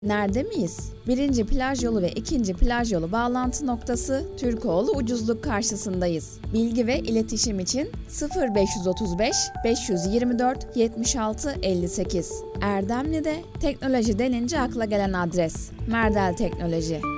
Nerede miyiz? Birinci plaj yolu ve ikinci plaj yolu bağlantı noktası Türkoğlu Ucuzluk karşısındayız. Bilgi ve iletişim için 0535 524 76 58. Erdemli'de teknoloji denince akla gelen adres Merdel Teknoloji.